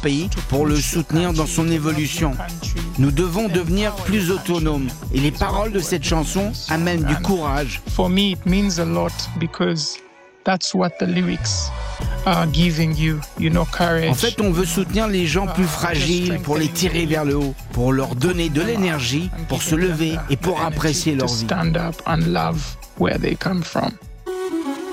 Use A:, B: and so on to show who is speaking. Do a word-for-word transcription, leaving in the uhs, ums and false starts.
A: pays pour le soutenir dans son évolution. Nous devons devenir plus autonomes. Et les paroles de cette chanson amènent du courage.
B: For me, it means a lot because that's what the lyrics are giving you, you know, courage.
A: En fait, on veut soutenir les gens plus fragiles pour les tirer vers le haut, pour leur donner de l'énergie, pour se lever et pour apprécier leur vie.
B: Stand up and love where they come from.